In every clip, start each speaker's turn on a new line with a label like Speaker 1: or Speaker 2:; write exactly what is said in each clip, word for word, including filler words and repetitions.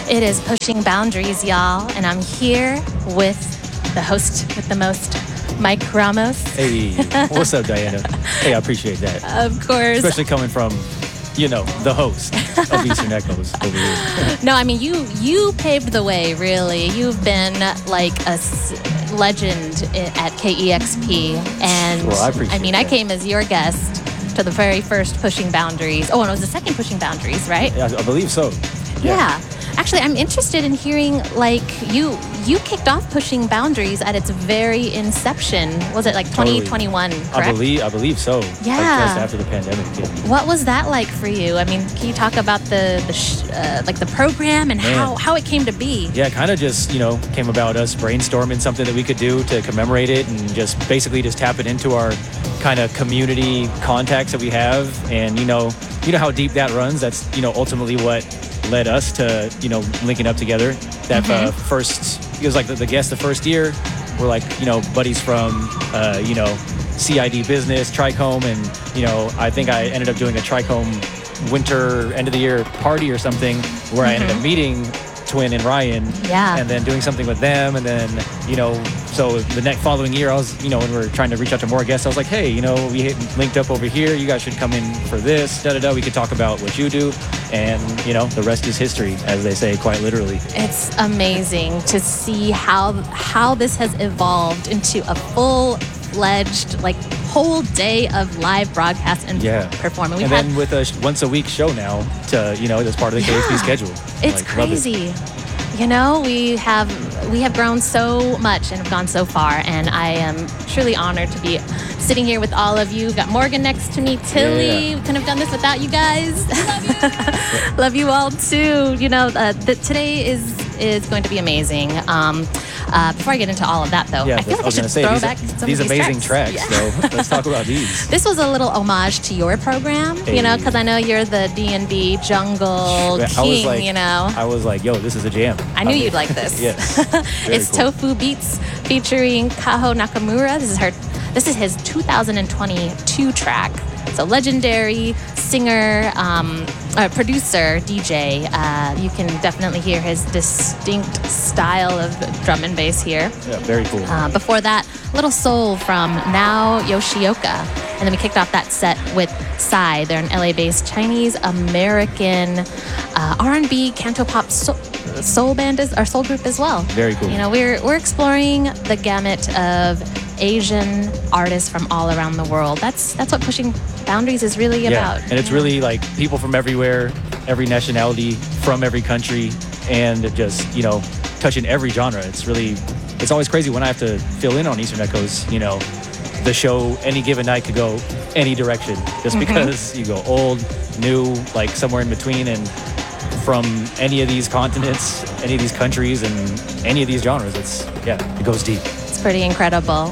Speaker 1: It is Pushing Boundaries, y'all, and I'm here with the host with the most, Mike Ramos.
Speaker 2: Hey, what's up, Diana? Hey, I appreciate that.
Speaker 1: Of course.
Speaker 2: Especially coming from, you know, the host of Eastern Echoes over here.
Speaker 1: No, I mean, you you paved the way, really. You've been like a s- legend at K E X P. And
Speaker 2: well, I appreciate
Speaker 1: I mean,
Speaker 2: that.
Speaker 1: I came as your guest to the very first Pushing Boundaries. Oh, and it was the second Pushing Boundaries, right?
Speaker 2: Yeah, I believe so.
Speaker 1: Yeah.
Speaker 2: Yeah.
Speaker 1: Actually, I'm interested in hearing, like, you you kicked off Pushing Boundaries at its very inception. Was it like twenty twenty-one,
Speaker 2: Totally.
Speaker 1: correct?
Speaker 2: I believe, I believe so.
Speaker 1: Yeah.
Speaker 2: Like just after the pandemic hit.
Speaker 1: What was that like for you? I mean, can you talk about the, the sh- uh, like the program and
Speaker 2: Man.
Speaker 1: how, how it came to be?
Speaker 2: Yeah, kind of just, you know, came about us brainstorming something that we could do to commemorate it and just basically just tap it into our kind of community contacts that we have. And, you know, you know how deep that runs. That's, you know, ultimately what led us to, you know, linking up together. That
Speaker 1: Mm-hmm.
Speaker 2: uh, first, it was like the, the guests the first year were like, you know, buddies from, uh, you know, C I D Business, Trichome, and, you know, I think I ended up doing a Trichome winter end of the year party or something where I ended up meeting Twin and Ryan.
Speaker 1: Yeah.
Speaker 2: And then doing something with them. And then, you know, so the next following year, I was, you know, when we were trying to reach out to more guests, I was like, hey, you know, we hit, linked up over here. You guys should come in for this. Da da da. We could talk about what you do. And, you know, the rest is history, as they say, quite literally.
Speaker 1: It's amazing to see how how this has evolved into a full-fledged, like, whole day of live broadcast and
Speaker 2: Yeah.
Speaker 1: performing. We
Speaker 2: and
Speaker 1: had
Speaker 2: then with a sh- once a week show now to, you know, as part of the K X P
Speaker 1: Yeah.
Speaker 2: schedule.
Speaker 1: It's
Speaker 2: Like, love it.
Speaker 1: crazy. You know, we have we have grown so much and have gone so far, and I am truly honored to be sitting here with all of you. We've got Morgan next to me, Tilly.
Speaker 2: Yeah.
Speaker 1: We couldn't have done this without you guys. Love you. Love you all too. You know, uh, the, today is is going to be amazing. Um, uh, before I get into all of that, though,
Speaker 2: Yeah,
Speaker 1: I feel
Speaker 2: I
Speaker 1: like I
Speaker 2: was
Speaker 1: should
Speaker 2: gonna say
Speaker 1: throw
Speaker 2: these,
Speaker 1: back some of
Speaker 2: these
Speaker 1: these
Speaker 2: amazing
Speaker 1: tracks.
Speaker 2: tracks.
Speaker 1: Yeah.
Speaker 2: So let's talk about these.
Speaker 1: This was a little homage to your program, you know,
Speaker 2: Hey.
Speaker 1: because I know you're the D and B jungle
Speaker 2: I was
Speaker 1: king,
Speaker 2: like,
Speaker 1: you know.
Speaker 2: I was like, yo, this is a jam.
Speaker 1: I knew
Speaker 2: mean,
Speaker 1: you'd like this.
Speaker 2: Yes. Very
Speaker 1: It's
Speaker 2: cool.
Speaker 1: Tofu Beats featuring Kaho Nakamura. This is her. This is his two thousand twenty-two track. So legendary singer, um, uh, producer, D J. Uh, you can definitely hear his distinct style of drum and bass here.
Speaker 2: Yeah, very cool.
Speaker 1: Uh, before that, Little Soul from Now Yoshioka. And then we kicked off that set with Psy. They're an L A-based Chinese-American uh, R and B, canto-pop soul, soul band, is, or soul group as well.
Speaker 2: Very cool.
Speaker 1: You know, we're, we're exploring the gamut of Asian artists from all around the world. That's that's what Pushing Boundaries is really
Speaker 2: Yeah,
Speaker 1: about.
Speaker 2: and it's
Speaker 1: Yeah.
Speaker 2: really like people from everywhere, every nationality, from every country, and just, you know, touching every genre. It's really, it's always crazy when I have to fill in on Eastern Echoes, you know, the show any given night could go any direction just
Speaker 1: Mm-hmm.
Speaker 2: because you go old, new, like somewhere in between, and from any of these continents, any of these countries, and any of these genres. It's, yeah, it goes deep.
Speaker 1: It's pretty incredible.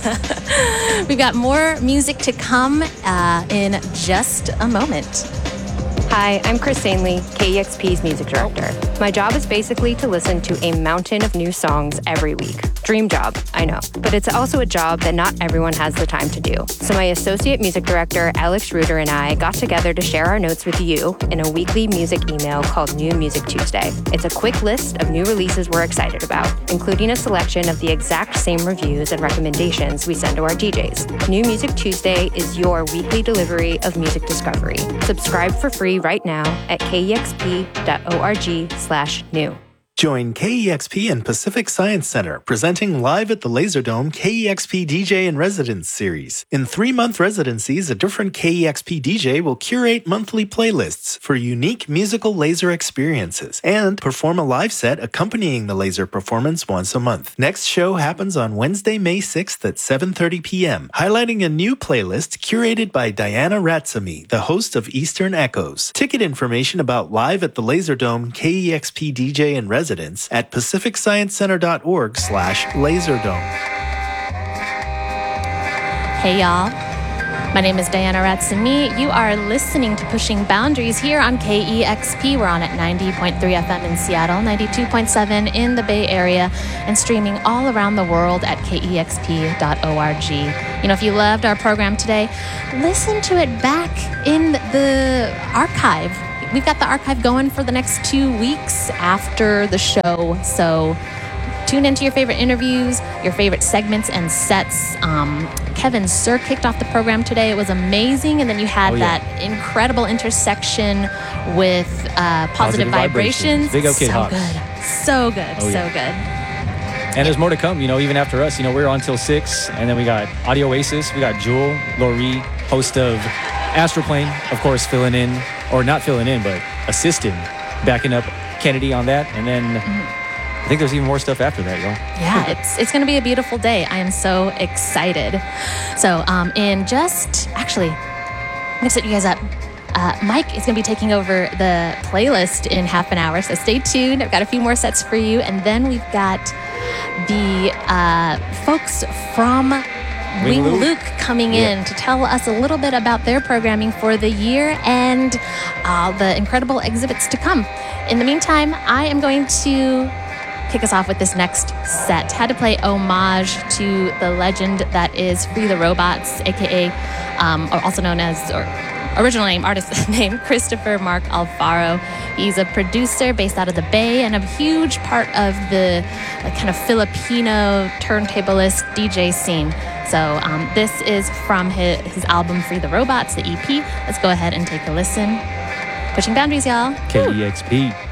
Speaker 1: We've got more music to come uh, in just a moment.
Speaker 3: Hi, I'm Chris Ainley, K E X P's music director. My job is basically to listen to a mountain of new songs every week. Dream job, I know. But it's also a job that not everyone has the time to do. So my associate music director, Alex Reuter, and I got together to share our notes with you in a weekly music email called New Music Tuesday. It's a quick list of new releases we're excited about, including a selection of the exact same reviews and recommendations we send to our D Js. New Music Tuesday is your weekly delivery of music discovery. Subscribe for free right now at kexp.org slash new.
Speaker 4: Join K E X P and Pacific Science Center, presenting live at the Laserdome K E X P D J in Residence series. In three-month residencies, a different K E X P D J will curate monthly playlists for unique musical laser experiences and perform a live set accompanying the laser performance once a month. Next show happens on Wednesday, May sixth at seven thirty p.m., highlighting a new playlist curated by Diana Ratsamy, the host of Eastern Echoes. Ticket information about Live at the Laserdome K E X P D J in Residence at pacificsciencecenter.org slash laserdome.
Speaker 1: Hey, y'all. My name is Diana Ratsamy. You are listening to Pushing Boundaries here on K E X P. We're on at ninety point three F M in Seattle, ninety-two point seven in the Bay Area, and streaming all around the world at K E X P dot org. You know, if you loved our program today, listen to it back in the archive. we've got the archive going for the next two weeks after the show. So tune into your favorite interviews, your favorite segments and sets. Um, Kevin Sir kicked off the program today. It was amazing. And then you had
Speaker 2: oh, yeah.
Speaker 1: that incredible intersection with uh, Positive, Positive Vibrations.
Speaker 2: Vibrations. Big O Kid
Speaker 1: so
Speaker 2: Hawks.
Speaker 1: good. So good.
Speaker 2: Oh,
Speaker 1: so
Speaker 2: yeah.
Speaker 1: good.
Speaker 2: And there's more to come, you know, even after us. You know, we're on till six. And then we got Audio Oasis. We got Jewel, Laurie, host of Astroplane, of course, filling in, or not filling in, but assisting, backing up Kennedy on that. And then mm-hmm. I think there's even more stuff after that, y'all.
Speaker 1: Yeah, it's it's going to be a beautiful day. I am so excited. So um, in just, actually, I'm going to set you guys up. Uh, Mike is going to be taking over the playlist in half an hour, so stay tuned. I've got a few more sets for you. And then we've got the uh, folks from Wing, Wing Luke. Luke coming yeah. in to tell us a little bit about their programming for the year and uh, the incredible exhibits to come. In the meantime, I am going to kick us off with this next set. Had to play homage to the legend that is Free the Robots, aka um, or also known as, or original name, artist name, Christopher Mark Alfaro. He's a producer based out of the Bay and a huge part of the like, kind of Filipino turntablist D J scene. So um, this is from his, his album Free the Robots, the E P. Let's go ahead and take a listen. Pushing boundaries, y'all.
Speaker 2: K E X P.